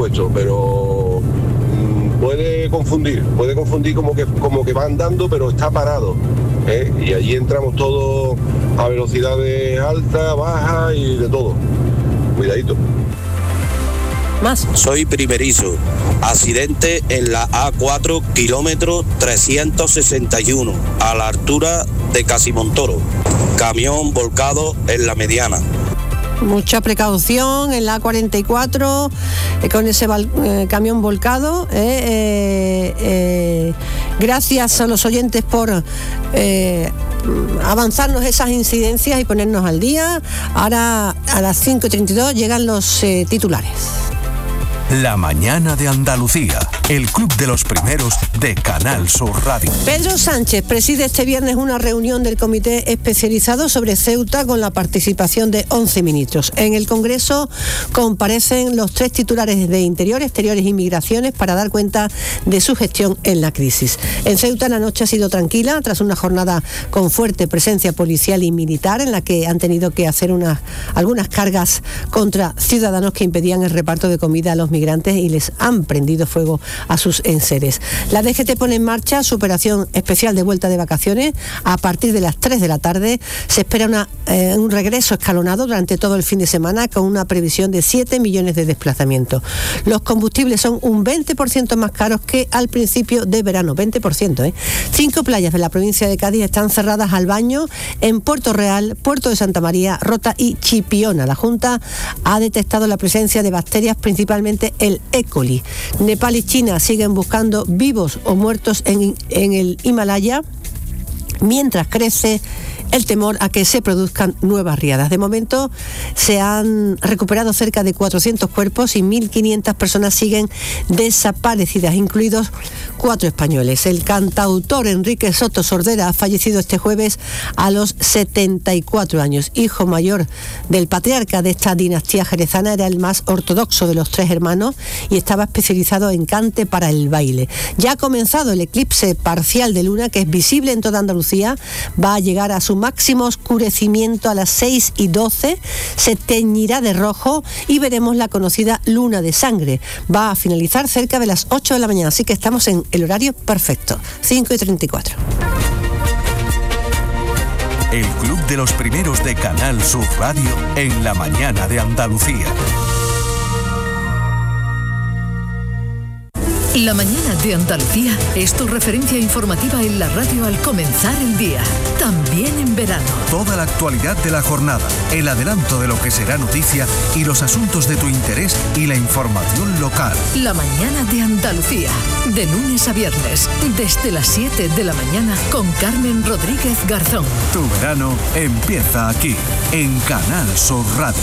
puesto, pero puede confundir como que va andando, pero está parado, ¿eh? Y allí entramos todos a velocidades altas, bajas y de todo. Cuidadito. Más. Soy primerizo. Accidente en la A4, kilómetro 361, a la altura de Casimontoro. Camión volcado en la mediana. Mucha precaución en la A44 con ese camión volcado. Gracias a los oyentes por avanzarnos esas incidencias y ponernos al día. Ahora a las 5:32 llegan los titulares. La mañana de Andalucía, el club de los primeros de Canal Sur Radio. Pedro Sánchez preside este viernes una reunión del comité especializado sobre Ceuta con la participación de 11 ministros. En el Congreso comparecen los 3 titulares de Interior, Exteriores y Migraciones para dar cuenta de su gestión en la crisis. En Ceuta la noche ha sido tranquila tras una jornada con fuerte presencia policial y militar en la que han tenido que hacer algunas cargas contra ciudadanos que impedían el reparto de comida a los migrantes y les han prendido fuego a sus enseres. La DGT pone en marcha su operación especial de vuelta de vacaciones. A partir de las 3 de la tarde se espera un regreso escalonado durante todo el fin de semana con una previsión de 7 millones de desplazamientos. Los combustibles son un 20% más caros que al principio de verano, 20%. 5 playas de la provincia de Cádiz están cerradas al baño en Puerto Real, Puerto de Santa María, Rota y Chipiona. La Junta ha detectado la presencia de bacterias, principalmente el E. coli. Nepal y China siguen buscando vivos o muertos en el Himalaya, mientras crece el temor a que se produzcan nuevas riadas. De momento se han recuperado cerca de 400 cuerpos y 1.500 personas siguen desaparecidas, incluidos 4 españoles. El cantautor Enrique Soto Sordera ha fallecido este jueves a los 74 años. Hijo mayor del patriarca de esta dinastía jerezana, era el más ortodoxo de los 3 hermanos y estaba especializado en cante para el baile. Ya ha comenzado el eclipse parcial de luna, que es visible en toda Andalucía. Va a llegar a su máximo oscurecimiento a las 6:12, se teñirá de rojo y veremos la conocida luna de sangre. Va a finalizar cerca de las 8 de la mañana, así que estamos en el horario perfecto, 5:34. El club de los primeros de Canal Sur Radio en la mañana de Andalucía. La mañana de Andalucía es tu referencia informativa en la radio al comenzar el día, también en verano. Toda la actualidad de la jornada, el adelanto de lo que será noticia y los asuntos de tu interés y la información local. La mañana de Andalucía, de lunes a viernes, desde las 7 de la mañana con Carmen Rodríguez Garzón. Tu verano empieza aquí, en Canal Sur Radio.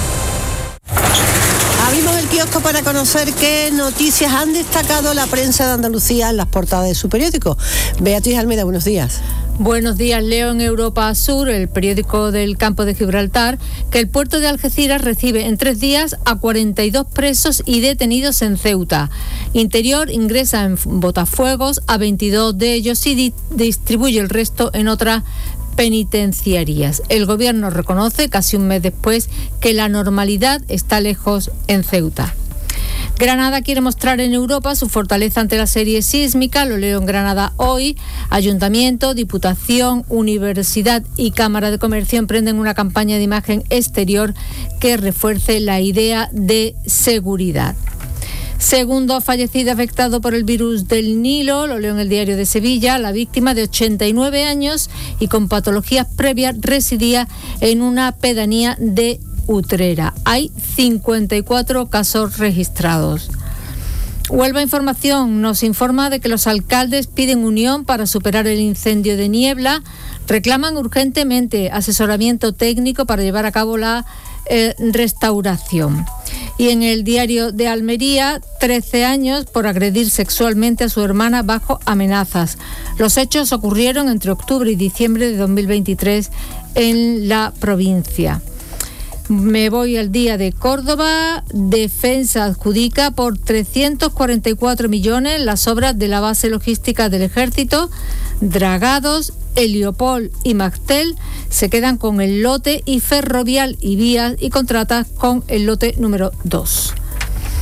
Abrimos el kiosco para conocer qué noticias han destacado la prensa de Andalucía en las portadas de su periódico. Beatriz Almeida, buenos días. Buenos días, leo en Europa Sur, el periódico del Campo de Gibraltar, que el puerto de Algeciras recibe en 3 días a 42 presos y detenidos en Ceuta. Interior ingresa en botafuegos a 22 de ellos y distribuye el resto en otras penitenciarias. El gobierno reconoce, casi un mes después, que la normalidad está lejos en Ceuta. Granada quiere mostrar en Europa su fortaleza ante la serie sísmica, lo leo en Granada hoy. Ayuntamiento, Diputación, Universidad y Cámara de Comercio emprenden una campaña de imagen exterior que refuerce la idea de seguridad. Segundo fallecido afectado por el virus del Nilo, lo leo en el Diario de Sevilla. La víctima, de 89 años y con patologías previas, residía en una pedanía de Utrera. Hay 54 casos registrados. Huelva Información nos informa de que los alcaldes piden unión para superar el incendio de Niebla. Reclaman urgentemente asesoramiento técnico para llevar a cabo la restauración. Y en el Diario de Almería, 13 años por agredir sexualmente a su hermana bajo amenazas. Los hechos ocurrieron entre octubre y diciembre de 2023 en la provincia. Me voy al Día de Córdoba. Defensa adjudica por 344 millones las obras de la base logística del Ejército. Dragados, Heliopol y Mactel se quedan con el lote y Ferrovial y Vías y contratas con el lote número 2.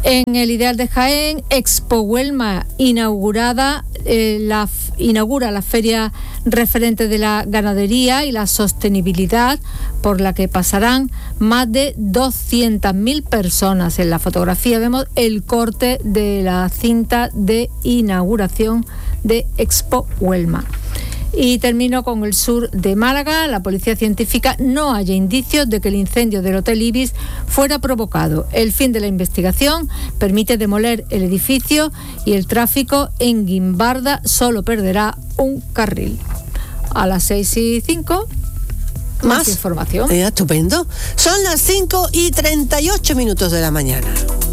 En el Ideal de Jaén, Expo Huelma inaugura la feria referente de la ganadería y la sostenibilidad, por la que pasarán más de 200.000 personas. En la fotografía vemos el corte de la cinta de inauguración de Expo Huelma. Y termino con el sur de Málaga. La policía científica no halla indicios de que el incendio del Hotel Ibis fuera provocado. El fin de la investigación permite demoler el edificio y el tráfico en Guimbarda solo perderá un carril. A las 6:05, más información. Estupendo. Son las 5:38 de la mañana.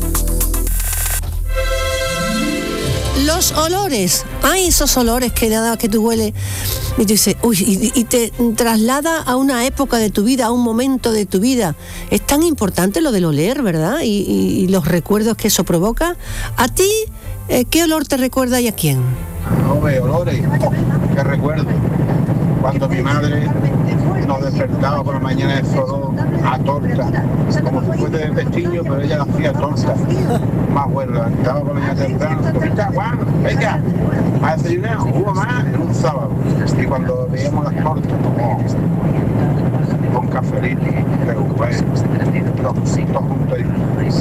Los olores, hay esos olores que nada que tú hueles y tú dices, uy, y te traslada a una época de tu vida, a un momento de tu vida. Es tan importante lo del oler, ¿verdad? Y los recuerdos que eso provoca. ¿A ti qué olor te recuerda y a quién? Olores que recuerdo. Cuando mi madre nos despertaba por la mañana, eso olor a torta, como si fuese de pestiño, pero ella hacía torta. Más bueno, levantaba por la mañana temprano, venga, a desayunar, hubo más en un sábado. Y cuando veíamos las tortas, como con cafelito, después, todos juntos ahí.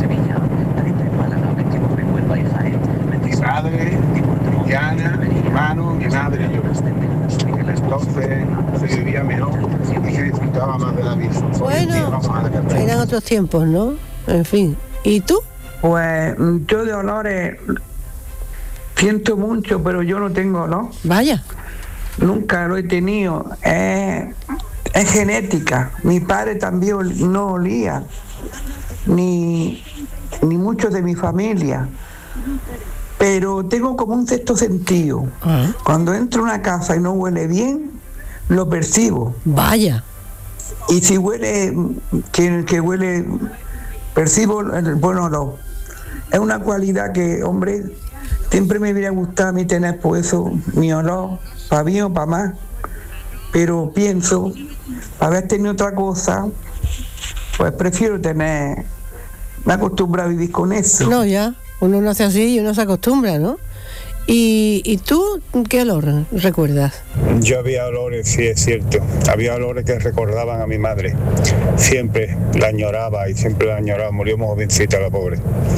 Mi padre, mi Ana, mi hermano, mi madre y yo. Entonces se vivía mejor y se disfrutaba más de la vida. Bueno, eran otros tiempos, ¿no? En fin. ¿Y tú? Pues yo de olores siento mucho, pero yo no tengo olor. Vaya. Nunca lo he tenido. Es genética. Mi padre también no olía, ni muchos de mi familia. Pero tengo como un sexto sentido. Cuando entro a una casa y no huele bien, lo percibo. Vaya. Y si huele, que huele, percibo el buen olor. Es una cualidad que, hombre, siempre me hubiera gustado a mí tener, pues eso, mi olor, para bien o para más. Pero pienso, haber tenido otra cosa, pues prefiero tener, me acostumbro a vivir con eso. No, ya. Uno nace así y uno se acostumbra, ¿no? ¿Y tú qué olor recuerdas? Yo había olores, sí, es cierto. Había olores que recordaban a mi madre. Siempre la añoraba y siempre la añoraba. Murió muy jovencita la pobre.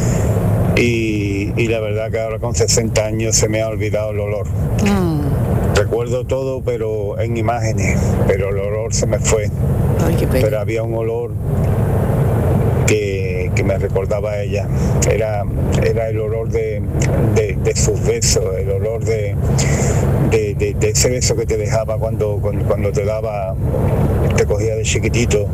Y la verdad que ahora con 60 años se me ha olvidado el olor. Recuerdo todo, pero en imágenes. Pero el olor se me fue. Ay, qué pena. Pero había un olor que me recordaba a ella. Era el olor de sus besos, el olor de ese beso que te dejaba cuando te daba, te cogía de chiquitito.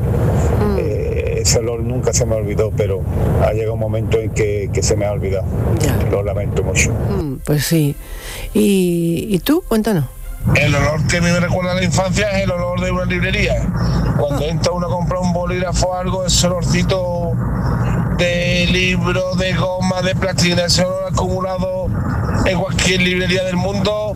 Ese olor nunca se me olvidó, pero ha llegado un momento en que se me ha olvidado. Ya. Lo lamento mucho. Pues sí. ¿Y tú? Cuéntanos. El olor que a mí me recuerda a la infancia es el olor de una librería. Cuando entra uno a comprar un bolígrafo o algo, ese olorcito de libro, de goma, de plastilina, ese olor acumulado en cualquier librería del mundo.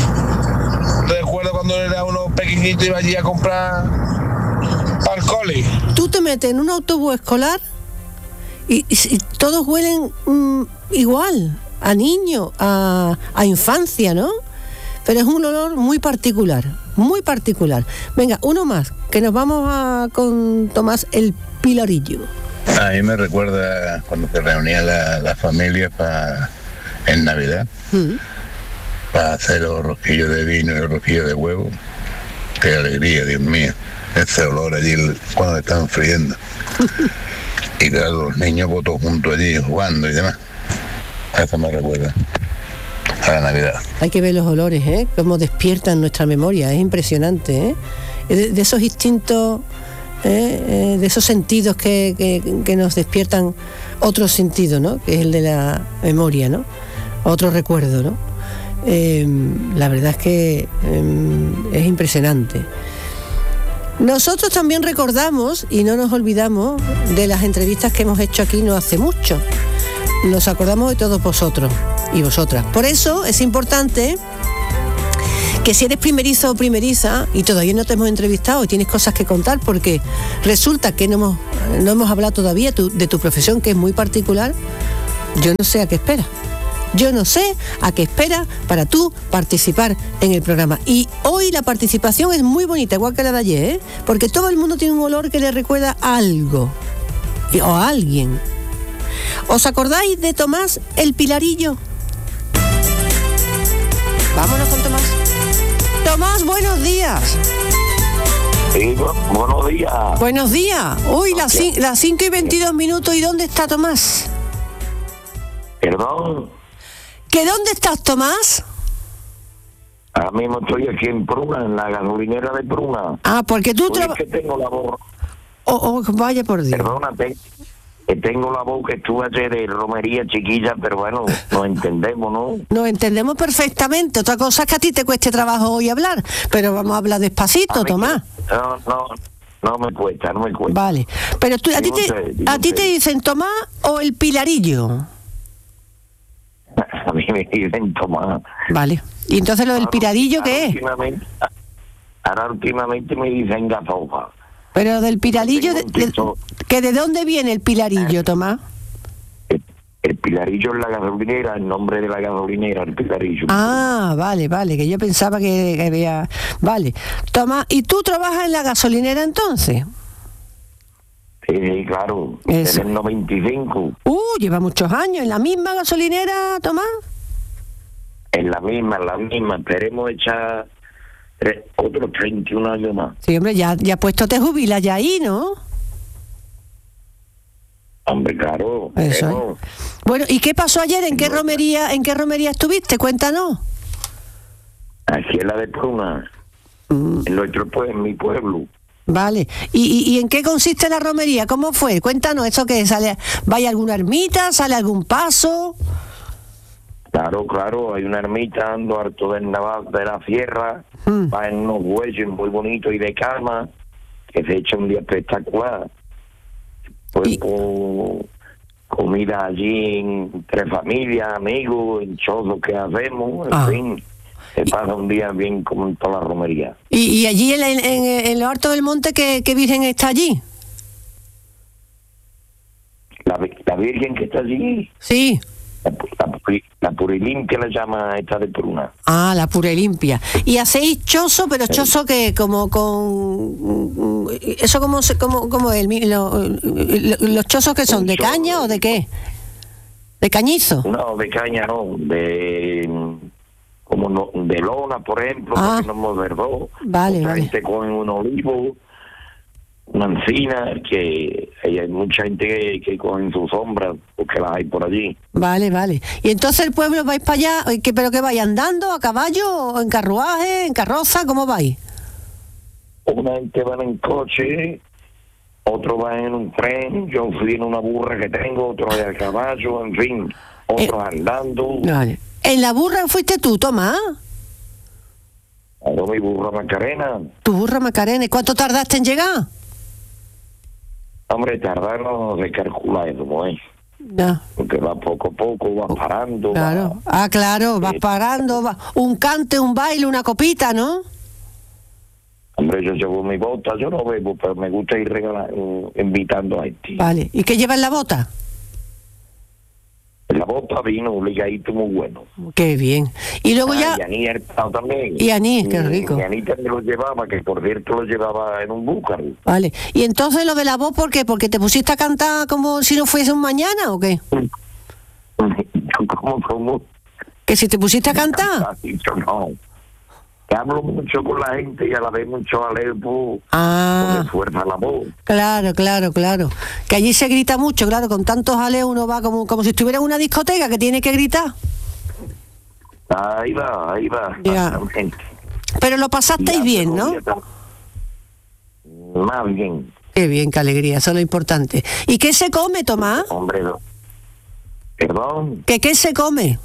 Recuerdo cuando era uno pequeñito y iba allí a comprar para el cole. Tú te metes en un autobús escolar y todos huelen igual, a niño, a infancia, ¿no? Pero es un olor muy particular, muy particular. Venga, uno más, que nos vamos con Tomás el Pilarillo. A mí me recuerda cuando se reunía la familia en Navidad para hacer los rosquillos de vino y los rosquillos de huevo. Qué alegría, Dios mío. Ese olor allí cuando estaban friendo. Y claro, los niños todos juntos allí jugando y demás. Eso me recuerda a la Navidad. Hay que ver los olores, cómo despiertan nuestra memoria. Es impresionante, de esos instintos, de esos sentidos que nos despiertan otro sentido, ¿no? Que es el de la memoria, ¿no? Otro recuerdo, ¿no? La verdad es que es impresionante. Nosotros también recordamos y no nos olvidamos de las entrevistas que hemos hecho aquí no hace mucho. Nos acordamos de todos vosotros y vosotras. Por eso es importante que si eres primerizo o primeriza y todavía no te hemos entrevistado y tienes cosas que contar, porque resulta que no hemos hablado todavía de tu profesión, que es muy particular, Yo no sé a qué espera. Yo no sé a qué espera para tú participar en el programa. Y hoy la participación es muy bonita, igual que la de ayer, ¿eh? Porque todo el mundo tiene un olor que le recuerda a algo o a alguien. ¿Os acordáis de Tomás el Pilarillo? Vámonos con Tomás. Tomás, buenos días. Sí, buenos días. Buenos días. Uy, las 5:22. ¿Y dónde está Tomás? Perdón. ¿Que dónde estás, Tomás? Ahora mismo estoy aquí en Pruna, en la gasolinera de Pruna. Ah, porque tú trabajas... Es que tengo la voz... vaya por Dios. Perdona, tengo la voz que estuve ayer de romería chiquilla, pero bueno, nos entendemos, ¿no? Nos entendemos perfectamente. Otra cosa es que a ti te cueste trabajo hoy hablar, pero vamos a hablar despacito, Tomás. No me cuesta. Vale, pero tú, ¿a ti te dicen Tomás o el Pilarillo? A mí me dicen Tomás. Vale, y entonces lo del Pilarillo, ¿qué es? Ahora últimamente me dicen gasofa. Pero del Pilarillo, ¿que de dónde viene el Pilarillo, Tomás? El Pilarillo es la gasolinera, el nombre de la gasolinera, el Pilarillo. Ah, vale, que yo pensaba que había... Vale, Tomás, ¿y tú trabajas en la gasolinera entonces? Sí, claro, desde el 95. Lleva muchos años, ¿en la misma gasolinera, Tomás? En la misma, esperemos echar otros 31 años más. Sí, hombre, ya puesto te jubilas ya ahí, ¿no? Hombre, claro. Eso. Bueno, ¿y qué pasó ayer? ¿En qué romería estuviste? Cuéntanos. Aquí en la de Pruna, en mi pueblo. Vale. ¿Y en qué consiste la romería? ¿Cómo fue? Cuéntanos, ¿eso qué sale? ¿Vaya alguna ermita? ¿Sale algún paso? Claro, hay una ermita ando harto del Naval de la Sierra, va en unos bueyes muy bonitos y de cama, que se echa un día espectacular. Pues comida allí entre familias, amigos, hinchosos que hacemos, en fin, se pasa un día bien como en toda la romería. ¿Y allí en lo alto del monte qué virgen está allí? La virgen que está allí. Sí. La Purilimpia la llama esta de Pruna. Ah, la Purilimpia. ¿Y hacéis chozo, pero chozo que como con... ¿Eso como los chozos que son? ¿De caña o de qué? ¿De cañizo? No, de caña no, de lona, por ejemplo, porque no hemos verdad. Vale. Gente con un olivo, una encina, que hay mucha gente que cogen sus sombras, porque las hay por allí. Vale. Y entonces el pueblo vais para allá, ¿pero qué vais andando, a caballo, o en carruaje, en carroza? ¿Cómo vais? Una gente va en coche, otro va en un tren, yo fui en una burra que tengo, otro va a caballo, en fin, otros andando. Vale. ¿En la burra fuiste tú, Tomás? Mi burra Macarena. ¿Tu burra Macarena? ¿Y cuánto tardaste en llegar? Hombre, tardarnos de calcular eso, ¿no es? No. Porque va poco a poco, va parando. Claro. Claro, vas parando, va un cante, un baile, una copita, ¿no? Hombre, yo llevo mi bota, yo no bebo, pero me gusta ir invitando a gente. Vale, ¿y qué lleva en la bota? La bota vino ligadito muy bueno. Qué bien. Y luego ya... Y anís también. Y anís, qué rico. Y anís también lo llevaba, que por cierto lo llevaba en un búcaro. Vale. ¿Y entonces lo de la voz por qué? ¿Porque te pusiste a cantar como si no fuese un mañana o qué? ¿Cómo? ¿Que si te pusiste a cantar? No. Que hablo mucho con la gente y a la vez mucho alepo. Porque fuerza la voz. Claro. Que allí se grita mucho, claro, con tantos aleos uno va como si estuviera en una discoteca que tiene que gritar. Ahí va. Ya. Pero lo pasasteis bien, ¿no? Más bien. Qué bien, qué alegría, eso es lo importante. ¿Y qué se come, Tomás? Hombre, no. ¿Perdón? ¿Qué se come?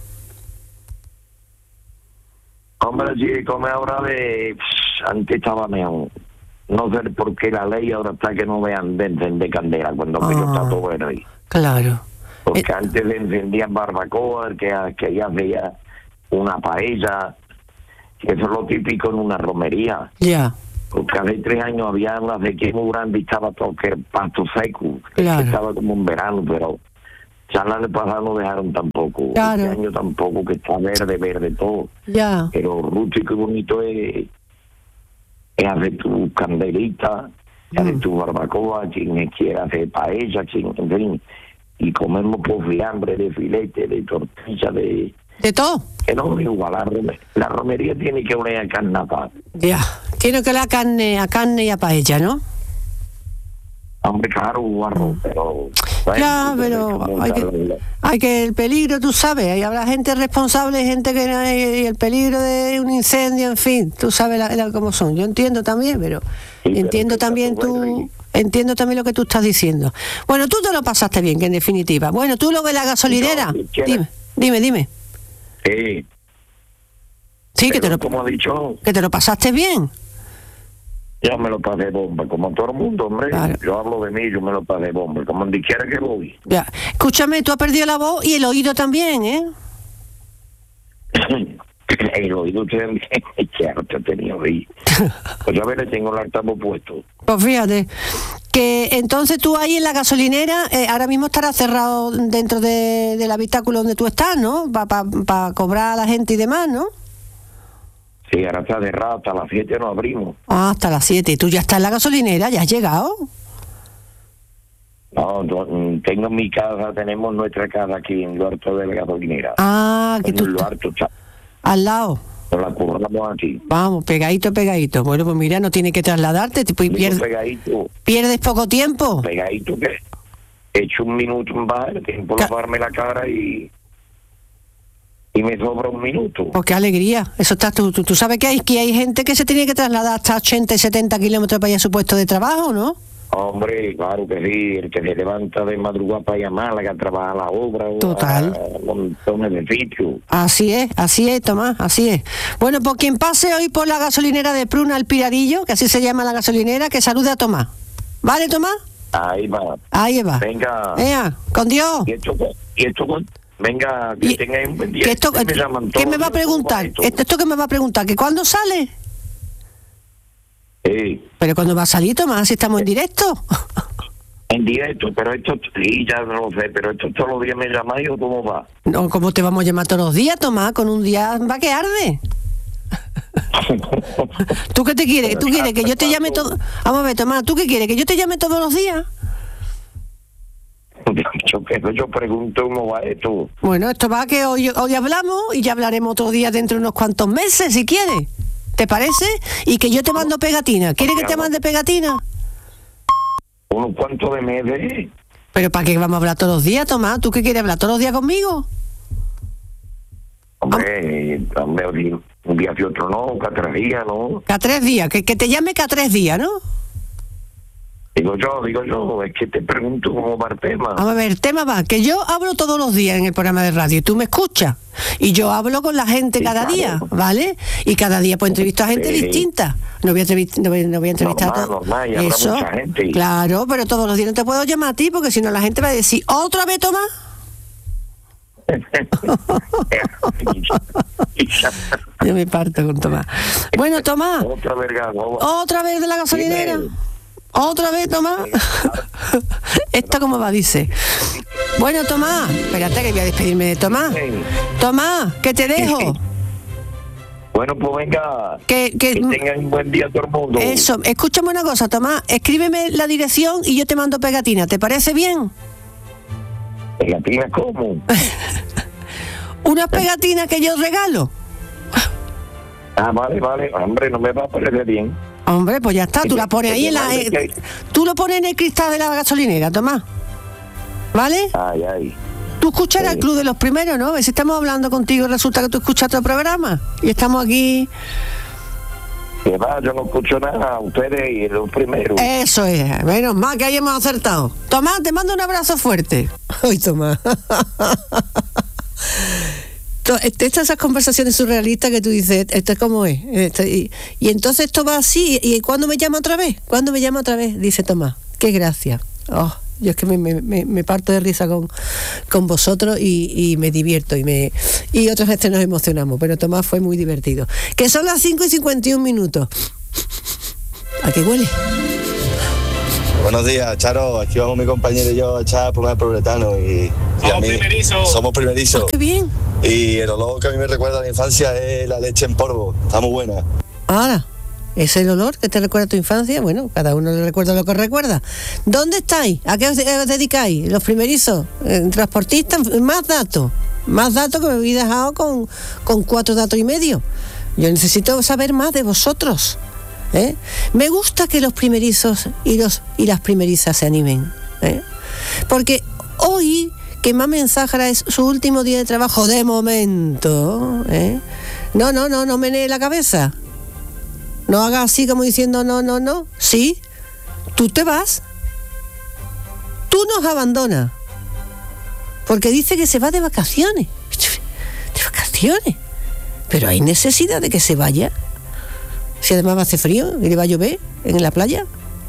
Hombre, si come ahora antes estaba mejor. No sé por qué la ley ahora está que no vean de encender candela cuando aquello está todo bueno ahí. Claro. Porque antes le encendían barbacoa, que ya hacía una paella, que eso es lo típico en una romería. Ya. Porque hace 3 años había una sequía muy grande y estaba todo que pasto seco. Claro. Estaba como un verano, pero Ya el año pasado no dejaron tampoco. Claro. Este año tampoco, que está verde todo. Ya. Pero rústico y bonito es hacer tu candelita, hacer tu barbacoa, quien quiera hacer paella, en fin. Y comemos por fiambre, de filete, de tortilla, de todo. Que no es igual. La romería tiene que unir a carnaval. Ya. Tiene que la carne y a paella, ¿no? Hombre, claro, guarro, pero... Bueno, ya, pero hay que el peligro, tú sabes, ahí habrá gente responsable, gente que y el peligro de un incendio, en fin, tú sabes cómo son. Yo entiendo también, pero sí, entiendo también entiendo también lo que tú estás diciendo. Bueno, tú te lo pasaste bien, que en definitiva. Bueno, tú lo de la gasolinera, dime. Sí. Sí, que te lo, como ha dicho, que te lo pasaste bien. Yo me lo pasé bomba, como todo el mundo, hombre. Claro. Yo hablo de mí, yo me lo pasé bomba, como donde quiera que voy. Ya. Escúchame, tú has perdido la voz y el oído también, ¿eh? El oído también, que harto tenía oído. Pues ya veré, tengo el altavoz puesto. Pues fíjate, que entonces tú ahí en la gasolinera, ahora mismo estarás cerrado dentro del habitáculo donde tú estás, ¿no? Para cobrar a la gente y demás, ¿no? Sí, ahora está cerrado, hasta las 7 no abrimos. Ah, hasta las 7. ¿Tú ya estás en la gasolinera? ¿Ya has llegado? No, tengo mi casa, tenemos nuestra casa aquí en Luarto de la gasolinera. Ah, que tú Luarto, al lado. Nos la curramos aquí. Vamos, pegadito. Bueno, pues mira, no tienes que trasladarte, pierdes poco tiempo. Pegadito, que he hecho un minuto en bajar, tiempo de lavarme la cara y me sobra un minuto. Pues qué alegría. Eso está, tú sabes que hay gente que se tiene que trasladar hasta 80 y 70 kilómetros para ir a su puesto de trabajo, ¿no? Hombre, claro que sí. El que se levanta de madrugada para ir a Málaga, trabaja a la obra. Total. Montones de sitios. Así es, Tomás, así es. Bueno, pues quien pase hoy por la gasolinera de Pruna al Piradillo, que así se llama la gasolinera, que salude a Tomás. ¿Vale, Tomás? Ahí va. Venga, con Dios. Y esto venga, que tenga un buen día. ¿Qué me va a preguntar? ¿Esto que me va a preguntar? ¿Que cuándo sale? Sí. ¿Pero cuándo va a salir, Tomás? Si estamos en directo. En directo, pero esto sí, ya no lo sé, pero esto todos los días me llamáis o cómo va. No, ¿cómo te vamos a llamar todos los días, Tomás? Con un día va que arde. ¿Tú qué te quieres? ¿Tú quieres que yo te llame todo? Vamos a ver, Tomás, ¿tú qué quieres? ¿Que yo te llame todos los días? Yo pregunto cómo va esto. Bueno, esto va que hoy hablamos y ya hablaremos otro día dentro de unos cuantos meses, si quieres. ¿Te parece? Y que yo te mando pegatina. ¿Quieres que te mande pegatina? ¿Unos cuantos de meses? ¿Pero para qué vamos a hablar todos los días, Tomás? ¿Tú qué quieres hablar todos los días conmigo? Hombre, un día y otro no, cada 3 días, ¿no? Cada 3 días, que te llame cada 3 días, ¿no? Digo yo, es que te pregunto cómo va el tema. Vamos a ver, el tema va, que yo hablo todos los días en el programa de radio y tú me escuchas. Y yo hablo con la gente cada día, ¿vale? Y cada día pues entrevisto a gente distinta. No voy a entrevistar a todos. Eso, mucha gente. Claro, pero todos los días no te puedo llamar a ti porque si no la gente va a decir, ¿otra vez, Tomás? Yo me parto con Tomás. Bueno, Tomás. Otra vez de la gasolinera. ¿Otra vez, Tomás? ¿Esto cómo va? Dice. Bueno, Tomás, espérate que voy a despedirme de Tomás. Tomás, que te dejo. Bueno, pues venga, que tengan un buen día todo el mundo. Eso, escúchame una cosa, Tomás, escríbeme la dirección y yo te mando pegatina, ¿te parece bien? ¿Pegatinas cómo? Unas pegatinas que yo regalo. Vale, hombre, no me va a parecer bien. Hombre, pues ya está, tú la pones ahí en la... tú lo pones en el cristal de la gasolinera, Tomás. ¿Vale? Ay. Tú escucharás el Club de los Primeros, ¿no? A ver si estamos hablando contigo y resulta que tú escuchas otro programa. Y estamos aquí... Que va, yo no escucho nada, ustedes y los primeros. Eso es, menos mal que ahí hemos acertado. Tomás, te mando un abrazo fuerte. Ay, Tomás. Esas conversaciones surrealistas que tú dices, ¿esto es cómo es? Y entonces esto va así, ¿y cuándo me llama otra vez? ¿Cuándo me llama otra vez? Dice Tomás, qué gracia. Oh, yo es que me parto de risa con vosotros y me divierto y otras veces nos emocionamos, pero Tomás fue muy divertido. Que son las 5:51. ¿A qué huele? Buenos días, Charo. Aquí vamos mi compañero y yo a echar por el proletano y a mí somos primerizos. ¡Qué bien! Y el olor que a mí me recuerda a la infancia es la leche en polvo. Está muy buena. Ahora, ¿es el olor que te recuerda a tu infancia? Bueno, cada uno le recuerda lo que recuerda. ¿Dónde estáis? ¿A qué os dedicáis? Los primerizos, transportistas, más datos que me habéis dejado con 4 datos y medio. Yo necesito saber más de vosotros. Me gusta que los primerizos y las primerizas se animen. Porque hoy, que Mamen Zahara es su último día de trabajo de momento, no menee la cabeza. No haga así como diciendo no. Sí, tú te vas. Tú nos abandonas. Porque dice que se va de vacaciones. ¿De vacaciones? Pero hay necesidad de que se vaya. Si además va a hacer frío y le va a llover en la playa.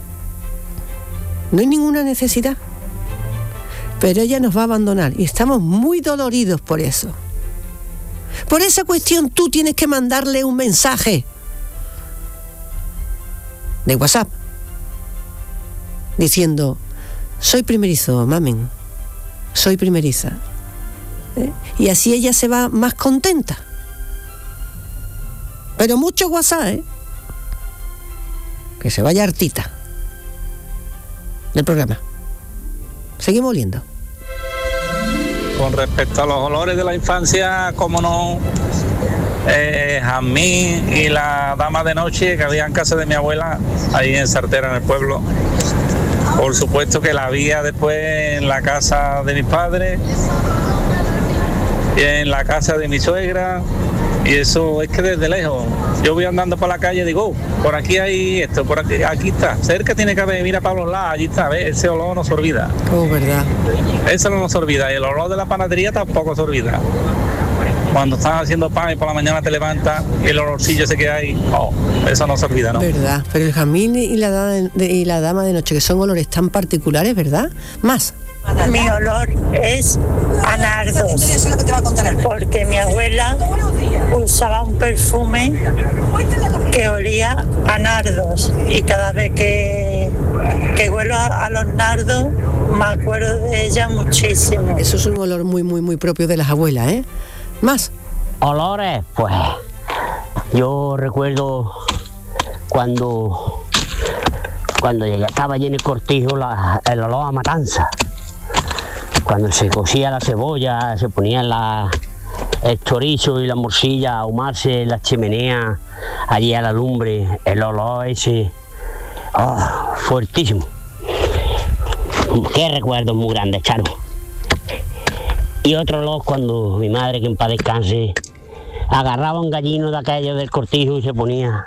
No hay ninguna necesidad. Pero ella nos va a abandonar y estamos muy doloridos por eso. Por esa cuestión tú tienes que mandarle un mensaje de WhatsApp diciendo: soy primerizo, Mamen, soy primeriza. Y así ella se va más contenta. Pero mucho WhatsApp, que se vaya hartita del programa. Seguimos oliendo. Con respecto a los olores de la infancia, como no, jazmín y la dama de noche que había en casa de mi abuela, ahí en Sartera, en el pueblo. Por supuesto que la había después en la casa de mis padres, y en la casa de mi suegra, y eso es que desde lejos yo voy andando por la calle y digo, por aquí hay esto, por aquí está, cerca tiene que haber, mira para los lados, allí está, ¿ves? Ese olor no se olvida. Oh, verdad. Eso no se olvida, y el olor de la panadería tampoco se olvida. Cuando estás haciendo pan y por la mañana te levantas y el olorcillo ese que hay, eso no se olvida, ¿no? Verdad, pero el jazmín y la dama de noche, que son olores tan particulares, ¿verdad? Más. Mi olor es a nardos, porque mi abuela usaba un perfume que olía a nardos, y cada vez que huelo a los nardos me acuerdo de ella muchísimo. Eso es un olor muy, muy, muy propio de las abuelas, ¿eh? Más. Olores, pues yo recuerdo cuando estaba allí en el cortijo el olor a matanza. Cuando se cocía la cebolla, se ponían el chorizo y la morcilla a ahumarse en la chimenea, allí a la lumbre, el olor ese, fuertísimo. Qué recuerdos muy grandes, Charo. Y otro olor cuando mi madre, que en paz descanse, agarraba un gallino de aquello del cortijo y se ponía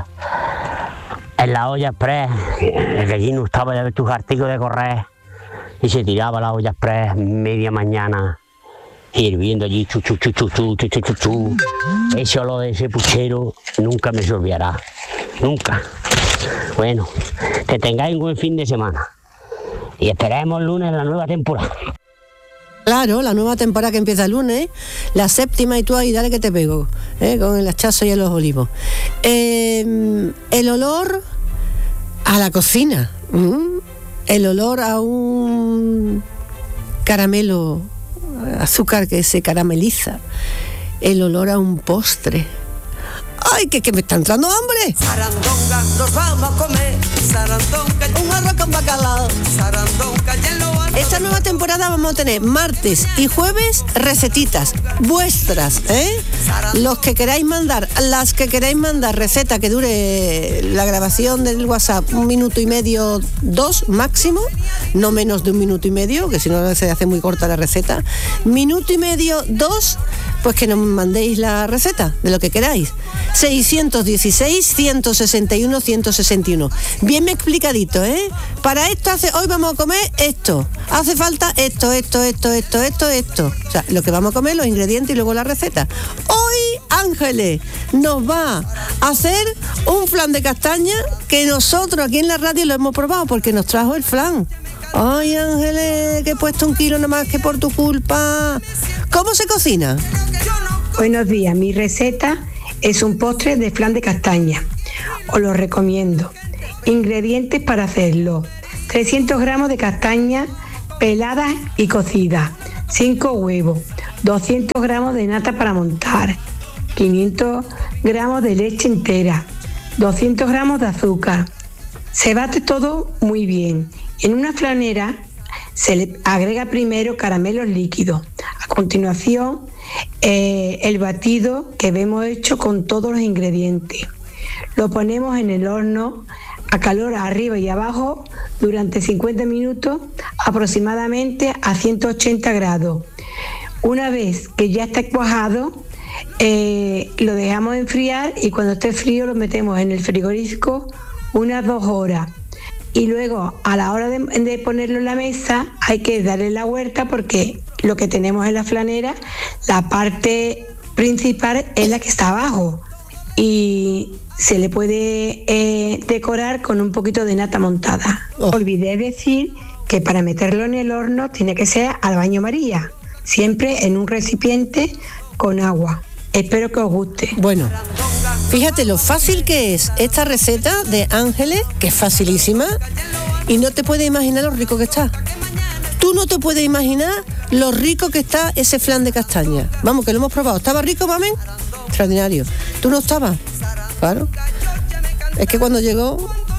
en la olla express. El gallino estaba ya de tus artigos de correr, y se tiraba la olla express media mañana, hirviendo allí, chu. Ese olor de ese puchero nunca me se olvidará, nunca. Bueno, que tengáis un buen fin de semana y esperemos el lunes la nueva temporada. Claro, la nueva temporada que empieza el lunes, la 7ª, y tú ahí dale que te pego, con el hachazo y en los olivos. El olor a la cocina, el olor a un caramelo, azúcar que se carameliza, el olor a un postre. ¡Ay, que me está entrando hambre! Sarandonga, nos vamos a comer. Sarandonga, un arroz con bacalao. Sarandonga, esta nueva temporada vamos a tener martes y jueves recetitas vuestras, Los que queráis mandar, las que queráis mandar receta que dure la grabación del WhatsApp 1 minuto y medio, 2 máximo, no menos de 1 minuto y medio, que si no se hace muy corta la receta. 1 minuto y medio, 2, pues que nos mandéis la receta de lo que queráis. 616-161-161. Bien explicadito, Para esto hoy vamos a comer esto. Hace falta esto. O sea, lo que vamos a comer, los ingredientes y luego la receta. Hoy Ángeles nos va a hacer un flan de castaña que nosotros aquí en la radio lo hemos probado porque nos trajo el flan. Ay, Ángeles, que he puesto 1 kilo nomás que por tu culpa. ¿Cómo se cocina? Buenos días, mi receta es un postre de flan de castaña. Os lo recomiendo. Ingredientes para hacerlo: 300 gramos de castañas peladas y cocidas, 5 huevos, 200 gramos de nata para montar, 500 gramos de leche entera, 200 gramos de azúcar. Se bate todo muy bien. En una flanera se le agrega primero caramelos líquidos. A continuación, el batido que hemos hecho con todos los ingredientes. Lo ponemos en el horno a calor arriba y abajo durante 50 minutos, aproximadamente a 180 grados. Una vez que ya está cuajado, lo dejamos enfriar y cuando esté frío lo metemos en el frigorífico unas 2 horas. Y luego, a la hora de ponerlo en la mesa, hay que darle la vuelta porque lo que tenemos en la flanera, la parte principal es la que está abajo. Y se le puede decorar con un poquito de nata montada. Olvidé decir que para meterlo en el horno tiene que ser al baño María, siempre en un recipiente con agua. Espero que os guste. Bueno, fíjate lo fácil que es esta receta de Ángeles, que es facilísima, y no te puedes imaginar lo rico que está. Tú no te puedes imaginar lo rico que está ese flan de castaña. Vamos, que lo hemos probado. ¿Estaba rico, mamen? Extraordinario. ¿Tú no estabas? Claro. Es que cuando llegó...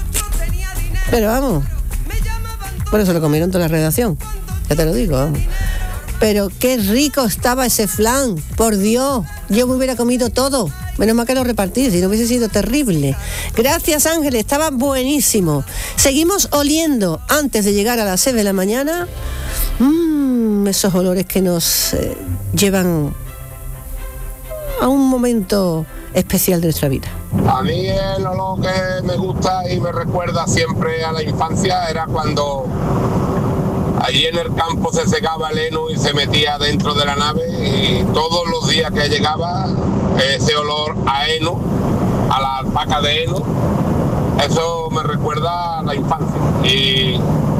Pero vamos. Bueno, se lo comieron toda la redacción. Ya te lo digo, vamos. Pero qué rico estaba ese flan, por Dios, yo me hubiera comido todo, menos mal que lo repartí, si no hubiese sido terrible. Gracias, Ángeles, estaba buenísimo. Seguimos oliendo antes de llegar a las 6 de la mañana, esos olores que nos llevan a un momento especial de nuestra vida. A mí el olor que me gusta y me recuerda siempre a la infancia era cuando allí en el campo se secaba el heno y se metía dentro de la nave, y todos los días que llegaba ese olor a heno, a la alpaca de heno, eso me recuerda a la infancia. Y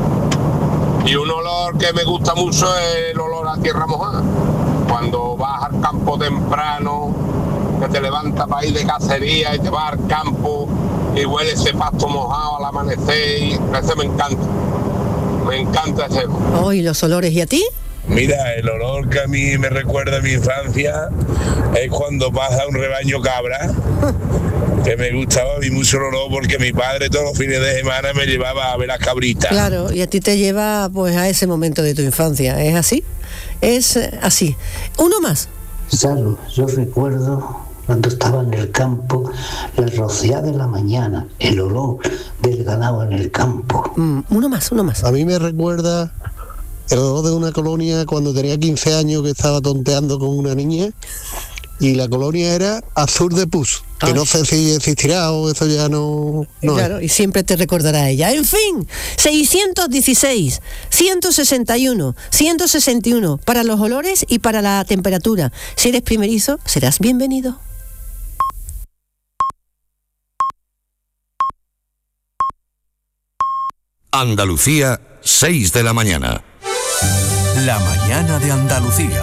un olor que me gusta mucho es el olor a tierra mojada. Cuando vas al campo temprano, que te levantas para ir de cacería y te vas al campo y huele ese pasto mojado al amanecer, y eso me encanta. Me encanta ese olor. Oh, ¿y los olores? ¿Y a ti? Mira, el olor que a mí me recuerda a mi infancia es cuando pasa un rebaño cabra, que me gustaba a mí mucho el olor porque mi padre todos los fines de semana me llevaba a ver las cabritas. Claro, y a ti te lleva pues a ese momento de tu infancia, ¿es así? Es así. Uno más. Claro, yo recuerdo cuando estaba en el campo, la rociada de la mañana, el olor del ganado en el campo. Uno más. A mí me recuerda el olor de una colonia cuando tenía 15 años, que estaba tonteando con una niña, y la colonia era Azur de Pus, que no sé si existirá o eso ya no claro, y siempre te recordará a ella. En fin, 616, 161, 161 para los olores y para la temperatura. Si eres primerizo, serás bienvenido. Andalucía, 6 de la mañana. La mañana de Andalucía.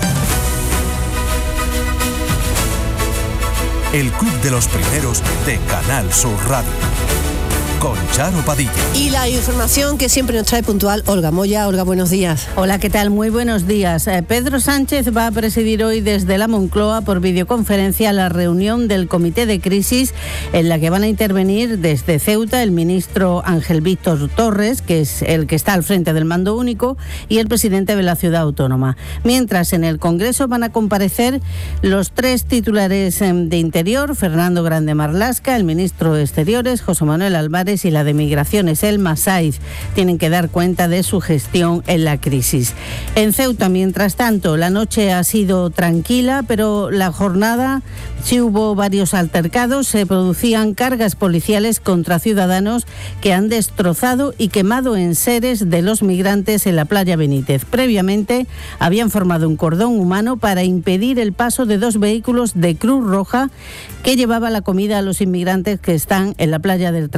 El club de los primeros de Canal Sur Radio. Con Charo Padilla. Y la información que siempre nos trae puntual Olga Moya. Olga, buenos días. Hola, ¿qué tal? Muy buenos días. Pedro Sánchez va a presidir hoy desde la Moncloa por videoconferencia la reunión del Comité de Crisis, en la que van a intervenir desde Ceuta el ministro Ángel Víctor Torres, que es el que está al frente del mando único, y el presidente de la ciudad autónoma. Mientras en el Congreso van a comparecer los 3 titulares de Interior, Fernando Grande Marlaska, el ministro de Exteriores, José Manuel Álvarez, y la de Migraciones, Elma Saiz. Tienen que dar cuenta de su gestión en la crisis. En Ceuta, mientras tanto, la noche ha sido tranquila, pero la jornada sí hubo varios altercados. Se producían cargas policiales contra ciudadanos que han destrozado y quemado enseres de los migrantes en la playa Benítez. Previamente habían formado un cordón humano para impedir el paso de 2 vehículos de Cruz Roja que llevaba la comida a los inmigrantes que están en la playa del Trampolín.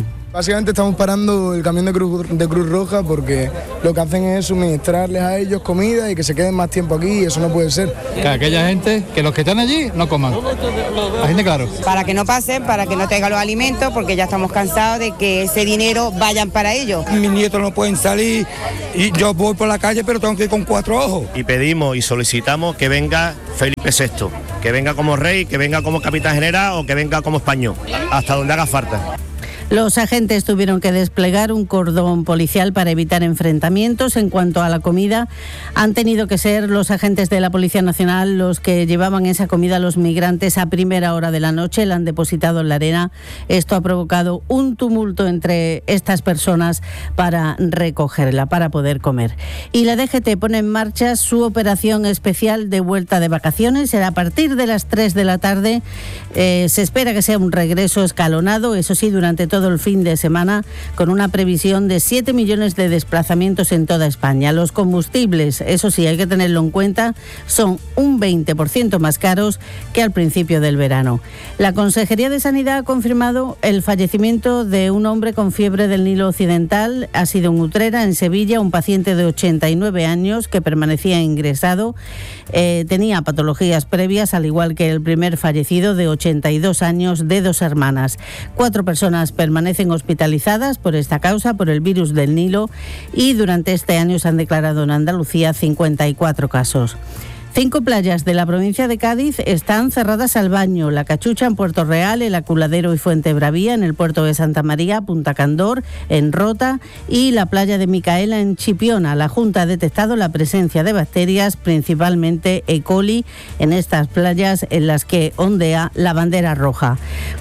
Básicamente estamos parando el camión de Cruz Roja porque lo que hacen es suministrarles a ellos comida y que se queden más tiempo aquí, y eso no puede ser. Que aquella gente, que los que están allí no coman. La gente, claro. Para que no pasen, para que no tengan los alimentos, porque ya estamos cansados de que ese dinero vayan para ellos. Mis nietos no pueden salir y yo voy por la calle, pero tengo que ir con 4 ojos. Y pedimos y solicitamos que venga Felipe VI, que venga como rey, que venga como capitán general o que venga como español, hasta donde haga falta. Los agentes tuvieron que desplegar un cordón policial para evitar enfrentamientos. En cuanto a la comida, han tenido que ser los agentes de la Policía Nacional los que llevaban esa comida a los migrantes a primera hora de la noche. La han depositado en la arena. Esto ha provocado un tumulto entre estas personas para recogerla, para poder comer. Y la DGT pone en marcha su operación especial de vuelta de vacaciones. Será a partir de las 3 de la tarde. Se espera que sea un regreso escalonado, eso sí, durante todo el fin de semana, con una previsión de 7 millones de desplazamientos en toda España. Los combustibles, eso sí, hay que tenerlo en cuenta, son un 20% más caros que al principio del verano. La Consejería de Sanidad ha confirmado el fallecimiento de un hombre con fiebre del Nilo Occidental. Ha sido en Utrera, en Sevilla, un paciente de 89 años que permanecía ingresado. Tenía patologías previas, al igual que el primer fallecido de 82 años de 2 hermanas. 4 personas permanecen hospitalizadas por esta causa, por el virus del Nilo, y durante este año se han declarado en Andalucía 54 casos. 5 playas de la provincia de Cádiz están cerradas al baño: La Cachucha en Puerto Real, El Aculadero y Fuentebravía en el puerto de Santa María, Punta Candor en Rota y la playa de Micaela en Chipiona. La Junta ha detectado la presencia de bacterias, principalmente E. coli, en estas playas en las que ondea la bandera roja.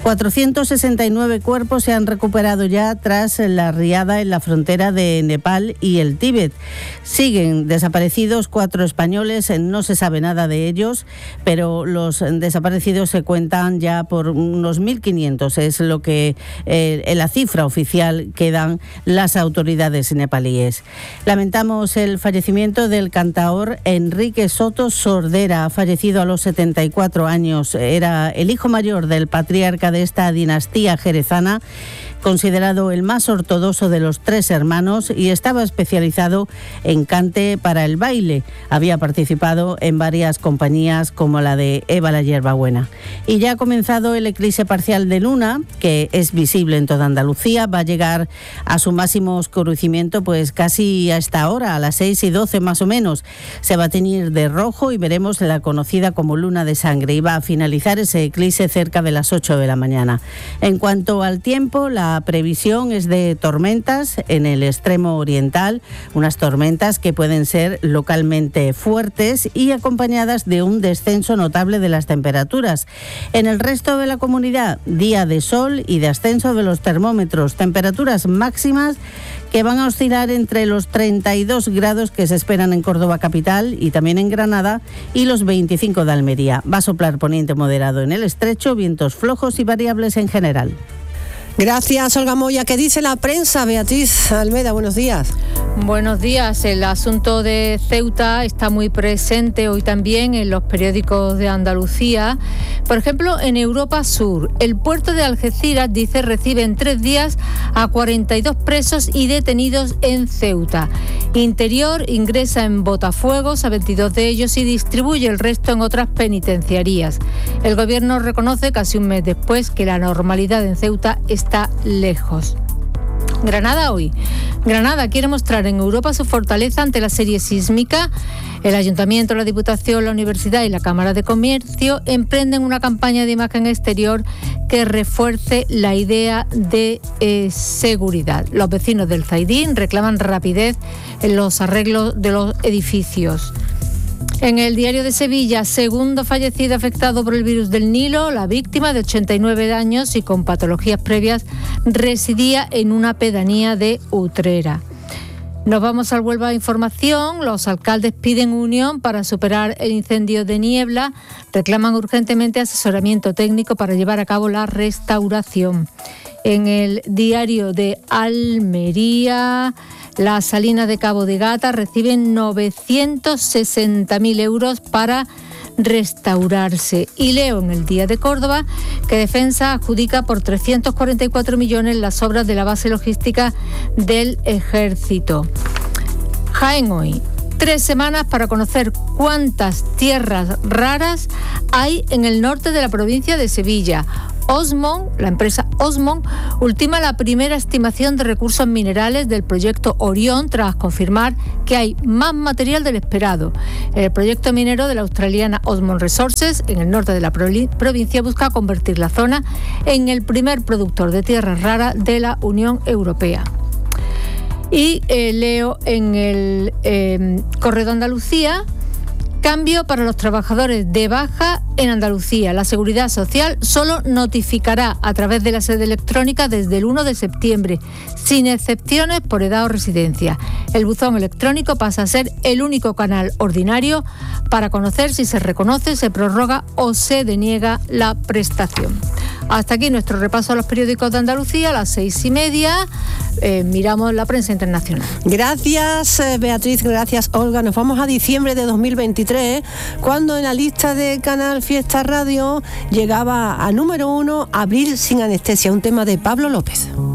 469 cuerpos se han recuperado ya tras la riada en la frontera de Nepal y el Tíbet. Siguen desaparecidos 4 españoles, no se sabe nada de ellos, pero los desaparecidos se cuentan ya por unos 1.500, es lo que la cifra oficial que dan las autoridades nepalíes. Lamentamos el fallecimiento del cantaor Enrique Soto Sordera, fallecido a los 74 años. Era el hijo mayor del patriarca de esta dinastía jerezana, considerado el más ortodoxo de los 3 hermanos, y estaba especializado en cante para el baile. Había participado en varias compañías como la de Eva la Hierbabuena. Y ya ha comenzado el eclipse parcial de luna, que es visible en toda Andalucía. Va a llegar a su máximo oscurecimiento pues casi a esta hora, a las 6:12 más o menos. Se va a teñir de rojo y veremos la conocida como luna de sangre, y va a finalizar ese eclipse cerca de las 8 de la mañana. En cuanto al tiempo, la previsión es de tormentas en el extremo oriental, unas tormentas que pueden ser localmente fuertes y acompañadas de un descenso notable de las temperaturas. En el resto de la comunidad, día de sol y de ascenso de los termómetros, temperaturas máximas que van a oscilar entre los 32 grados que se esperan en Córdoba capital y también en Granada, y los 25 de Almería. Va a soplar poniente moderado en el estrecho, vientos flojos y variables en general. Gracias, Olga Moya. ¿Qué dice la prensa? Beatriz Almeda, buenos días. Buenos días. El asunto de Ceuta está muy presente hoy también en los periódicos de Andalucía. Por ejemplo, en Europa Sur, el puerto de Algeciras, dice, recibe en 3 días a 42 presos y detenidos en Ceuta. Interior ingresa en Botafuegos a 22 de ellos y distribuye el resto en otras penitenciarías. El gobierno reconoce casi un mes después que la normalidad en Ceuta está lejos. Granada hoy. Granada quiere mostrar en Europa su fortaleza ante la serie sísmica. El Ayuntamiento, la Diputación, la Universidad y la Cámara de Comercio emprenden una campaña de imagen exterior que refuerce la idea de seguridad. Los vecinos del Zaidín reclaman rapidez en los arreglos de los edificios. En el Diario de Sevilla, segundo fallecido afectado por el virus del Nilo. La víctima, de 89 años y con patologías previas, residía en una pedanía de Utrera. Nos vamos al Huelva Información. Los alcaldes piden unión para superar el incendio de Niebla. Reclaman urgentemente asesoramiento técnico para llevar a cabo la restauración. En el Diario de Almería, las Salinas de Cabo de Gata reciben 960.000 euros para restaurarse. Y leo en el Día de Córdoba que Defensa adjudica por 344 millones las obras de la base logística del Ejército. Jaén Hoy. 3 semanas para conocer cuántas tierras raras hay en el norte de la provincia de Sevilla. Osmond, la empresa Osmond, ultima la primera estimación de recursos minerales del proyecto Orión tras confirmar que hay más material del esperado. El proyecto minero de la australiana Osmond Resources, en el norte de la provincia, busca convertir la zona en el primer productor de tierras raras de la Unión Europea. Y leo en el Correo de Andalucía: cambio para los trabajadores de baja en Andalucía. La Seguridad Social solo notificará a través de la sede electrónica desde el 1 de septiembre, sin excepciones por edad o residencia. El buzón electrónico pasa a ser el único canal ordinario para conocer si se reconoce, se prorroga o se deniega la prestación. Hasta aquí nuestro repaso a los periódicos de Andalucía, a las 6:30. Miramos la prensa internacional. Gracias, Beatriz, gracias, Olga. Nos vamos a diciembre de 2023, cuando en la lista de Canal Fiesta Radio llegaba a número 1 Abril sin anestesia, un tema de Pablo López.